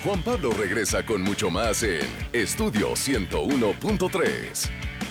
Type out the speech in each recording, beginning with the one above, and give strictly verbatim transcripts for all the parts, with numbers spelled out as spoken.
Juan Pablo regresa con mucho más en Estudio ciento uno punto tres.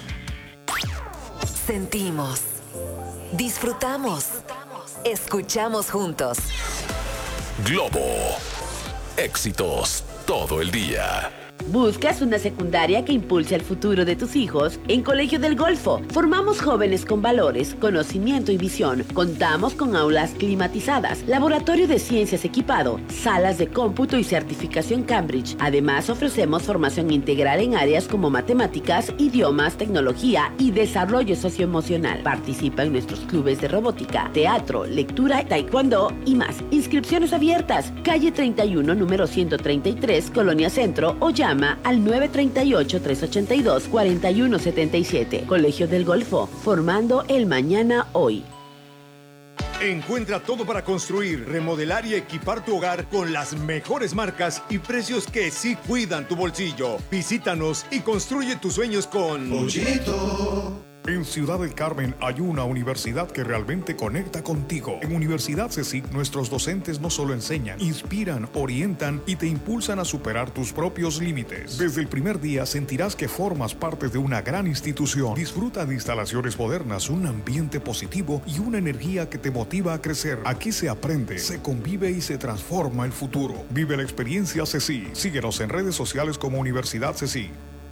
Sentimos, disfrutamos, escuchamos juntos. Globo. Éxitos todo el día. ¿Buscas una secundaria que impulse el futuro de tus hijos? En Colegio del Golfo formamos jóvenes con valores, conocimiento y visión. Contamos con aulas climatizadas, laboratorio de ciencias equipado, salas de cómputo y certificación Cambridge. Además, ofrecemos formación integral en áreas como matemáticas, idiomas, tecnología y desarrollo socioemocional. Participa en nuestros clubes de robótica, teatro, lectura, taekwondo y más. Inscripciones abiertas. Calle treinta y uno, número ciento treinta y tres, Colonia Centro, o llama al nueve tres ocho, tres ocho dos, cuatro uno siete siete. Colegio del Golfo, formando el mañana hoy. Encuentra todo para construir, remodelar y equipar tu hogar con las mejores marcas y precios que sí cuidan tu bolsillo. Visítanos y construye tus sueños con Pollito. En Ciudad del Carmen hay una universidad que realmente conecta contigo. En Universidad CECIC, nuestros docentes no solo enseñan, inspiran, orientan y te impulsan a superar tus propios límites. Desde el primer día sentirás que formas parte de una gran institución. Disfruta de instalaciones modernas, un ambiente positivo y una energía que te motiva a crecer. Aquí se aprende, se convive y se transforma el futuro. Vive la experiencia CECIC. Síguenos en redes sociales como Universidad CECIC.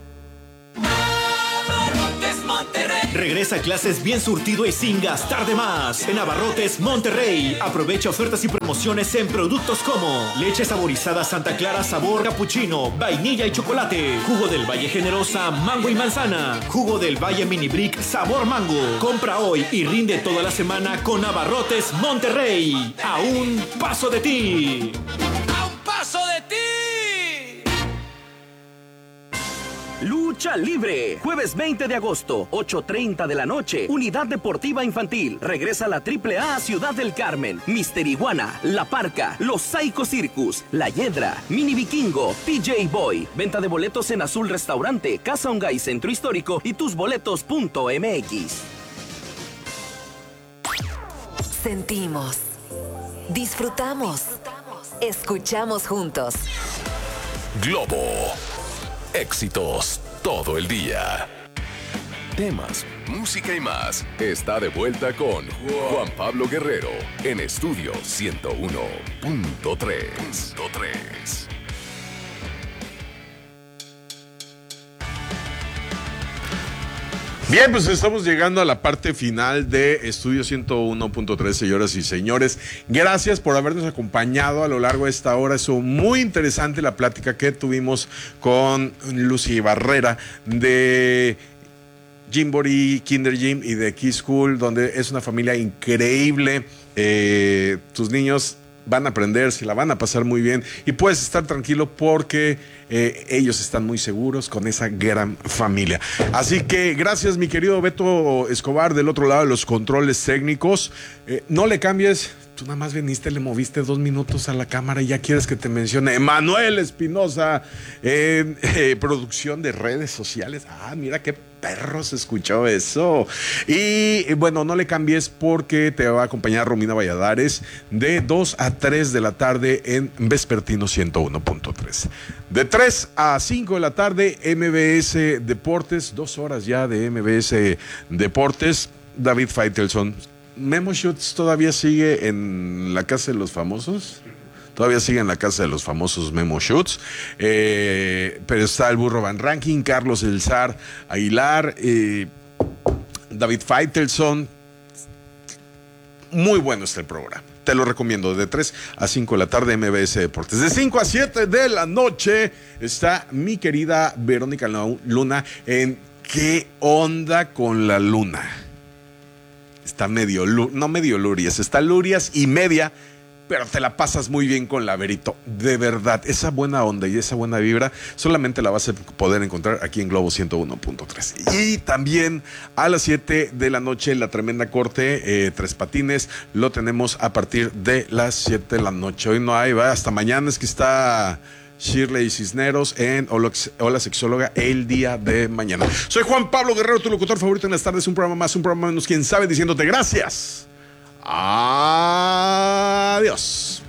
Regresa a clases bien surtido y sin gastar de más. En Abarrotes Monterrey. Aprovecha ofertas y promociones en productos como leche saborizada Santa Clara sabor capuchino, vainilla y chocolate. Jugo del Valle Generosa, mango y manzana. Jugo del Valle Mini Brick sabor mango. Compra hoy y rinde toda la semana con Abarrotes Monterrey. A un paso de ti. ¡A un paso de ti! Lucha Libre, jueves veinte de agosto, ocho treinta de la noche, Unidad Deportiva Infantil. Regresa la triple A a Ciudad del Carmen. Mister Iguana, La Parca, Los Psycho Circus, La Hiedra, Mini Vikingo, P J Boy. Venta de boletos en Azul Restaurante, Casa Ongay Centro Histórico y tusboletos punto m x. Sentimos, disfrutamos, escuchamos juntos. Globo. Éxitos todo el día. Temas, música y más. Está de vuelta con Juan Pablo Guerrero en Estudio ciento uno punto tres. Bien, pues estamos llegando a la parte final de Estudio ciento uno punto tres, señoras y señores. Gracias por habernos acompañado a lo largo de esta hora. Estuvo muy interesante la plática que tuvimos con Lucy Barrera de Gymboree, Kinder Gym y de Key School, donde es una familia increíble. Eh, tus niños van a aprender, se la van a pasar muy bien y puedes estar tranquilo porque eh, ellos están muy seguros con esa gran familia. Así que gracias, mi querido Beto Escobar, del otro lado de los controles técnicos. Eh, no le cambies, tú nada más viniste, le moviste dos minutos a la cámara y ya quieres que te mencione Manuel Espinosa en eh, producción de redes sociales. Ah, mira qué perro se escuchó eso. Y bueno, no le cambies porque te va a acompañar Romina Valladares de dos a tres de la tarde en Vespertino ciento uno punto tres. De tres a cinco de la tarde, M B S Deportes, dos horas ya de M B S Deportes. David Faitelson. Memo Schutz todavía sigue en la Casa de los Famosos. Todavía sigue en la Casa de los Famosos Memo Schutz. Eh, pero está el Burro Van Ranking, Carlos El Zar Aguilar, eh, David Faitelson. Muy bueno está el programa. Te lo recomiendo. De tres a cinco de la tarde, M B S Deportes. De cinco a siete de la noche está mi querida Verónica Luna en ¿Qué onda con la luna? Está medio, no medio lurias, está lurias y media, pero te la pasas muy bien con la Verito. De verdad, esa buena onda y esa buena vibra solamente la vas a poder encontrar aquí en Globo ciento uno punto tres. Y también a las siete de la noche, La Tremenda Corte, eh, Tres Patines, lo tenemos a partir de las siete de la noche. Hoy no hay, va, hasta mañana es que está Shirley Cisneros en Hola Sexóloga el día de mañana. Soy Juan Pablo Guerrero, tu locutor favorito en las tardes. Un programa más, un programa menos, quién sabe, diciéndote gracias. Adiós.